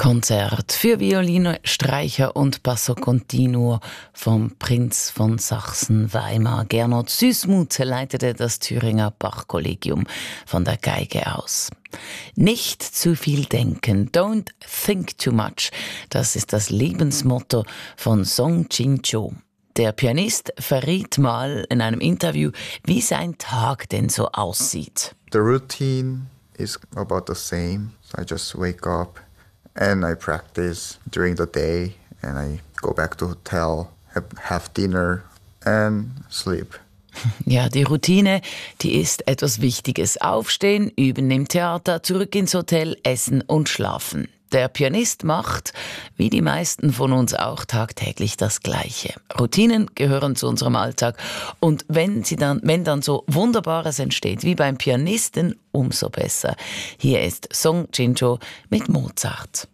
Konzert für Violine, Streicher und Basso Continuo vom Prinz von Sachsen-Weimar. Gernot Süssmuth leitete das Thüringer Bach-Kollegium von der Geige aus. Nicht zu viel denken, don't think too much. Das ist das Lebensmotto von Song Jin-cho. Der Pianist verriet mal in einem Interview, wie sein Tag denn so aussieht. The routine is about the same. So I just wake up and I practice during the day and I go back to hotel, have dinner and sleep. Ja, die Routine, die ist etwas Wichtiges. Aufstehen, üben im Theater, zurück ins Hotel, essen und schlafen. Der Pianist macht, wie die meisten von uns auch, tagtäglich das Gleiche. Routinen gehören zu unserem Alltag. Und wenn dann so Wunderbares entsteht, wie beim Pianisten, umso besser. Hier ist Song Jin-cho mit Mozart.